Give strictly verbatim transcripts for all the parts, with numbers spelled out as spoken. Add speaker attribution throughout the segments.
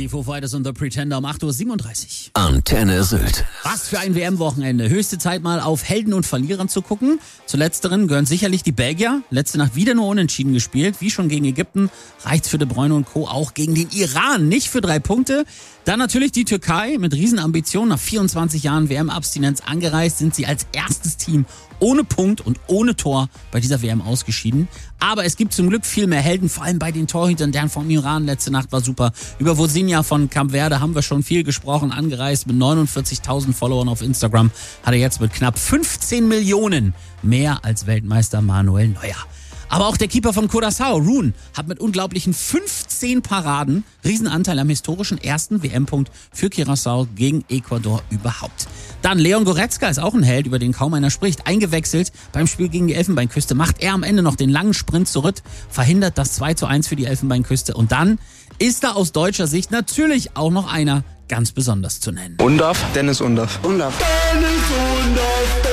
Speaker 1: Die Foo Fighters und The Pretender um acht Uhr siebenunddreißig.
Speaker 2: Antenne Sylt.
Speaker 1: Was für ein W M-Wochenende. Höchste Zeit mal auf Helden und Verlierern zu gucken. Zu letzteren gehören sicherlich die Belgier. Letzte Nacht wieder nur unentschieden gespielt. Wie schon gegen Ägypten reicht's für De Bruyne und Co. auch gegen den Iran. Nicht für drei Punkte. Dann natürlich die Türkei mit Riesenambitionen. Nach vierundzwanzig Jahren W M-Abstinenz angereist sind sie als erstes Team ohne Punkt und ohne Tor bei dieser W M ausgeschieden. Aber es gibt zum Glück viel mehr Helden, vor allem bei den Torhütern. Der vom Iran letzte Nacht war super. Über Vozinha von Camp Verde haben wir schon viel gesprochen. Angereist mit neunundvierzigtausend Followern auf Instagram. Hat er jetzt mit knapp fünfzehn Millionen mehr als Weltmeister Manuel Neuer. Aber auch der Keeper von Curaçao, Roon, hat mit unglaublichen fünfzehn Paraden Riesenanteil am historischen ersten W M-Punkt für Curaçao gegen Ecuador überhaupt. Dann Leon Goretzka ist auch ein Held, über den kaum einer spricht. Eingewechselt beim Spiel gegen die Elfenbeinküste, macht er am Ende noch den langen Sprint zurück, verhindert das zwei zu eins für die Elfenbeinküste. Und dann ist da aus deutscher Sicht natürlich auch noch einer ganz besonders zu nennen.
Speaker 3: Undav? Dennis Undav.
Speaker 4: Undav. Dennis Undav.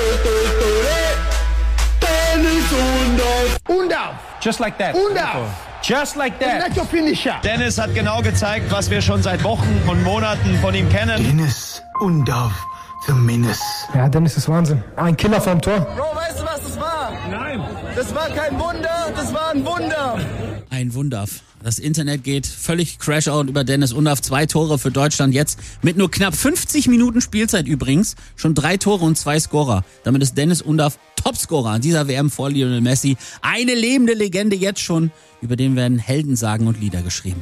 Speaker 4: Dennis Undav. Undav.
Speaker 5: Just like that.
Speaker 4: Undav.
Speaker 5: Just like that.
Speaker 4: That's your finisher.
Speaker 5: Dennis hat genau gezeigt, was wir schon seit Wochen und Monaten von ihm kennen.
Speaker 6: Dennis Undav, the Menace.
Speaker 7: Ja, Dennis ist Wahnsinn. Ein Killer vom Tor.
Speaker 8: Bro, weißt du, was das war?
Speaker 5: Nein.
Speaker 8: Das war kein Wunder, das war ein Wunder.
Speaker 1: Ein Wunder. Das Internet geht völlig Crashout über Dennis Undav. Zwei Tore für Deutschland jetzt mit nur knapp fünfzig Minuten Spielzeit übrigens. Schon drei Tore und zwei Scorer. Damit ist Dennis Undav Topscorer an dieser W M vor Lionel Messi. Eine lebende Legende jetzt schon. Über den werden Heldensagen und Lieder geschrieben.